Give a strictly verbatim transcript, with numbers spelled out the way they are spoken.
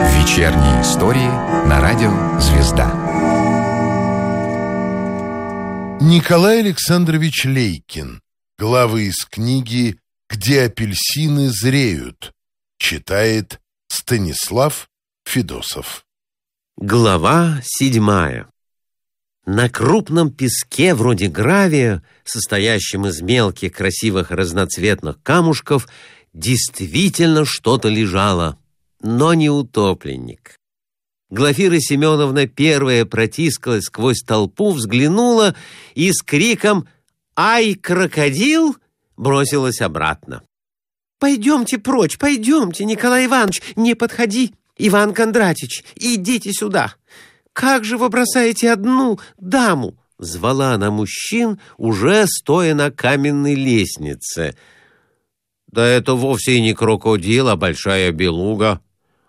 Вечерние истории на радио «Звезда». Николай Александрович Лейкин. Главы из книги «Где апельсины зреют». Читает Станислав Федосов. Глава седьмая. На крупном песке, вроде гравия, состоящем из мелких красивых разноцветных камушков, действительно что-то лежало, но не утопленник. Глафира Семеновна первая протискалась сквозь толпу, взглянула и с криком «Ай, крокодил!» бросилась обратно. «Пойдемте прочь, пойдемте, Николай Иванович, не подходи! Иван Кондратич, идите сюда! Как же вы бросаете одну даму?» Звала она мужчин, уже стоя на каменной лестнице. «Да это вовсе и не крокодил, а большая белуга»,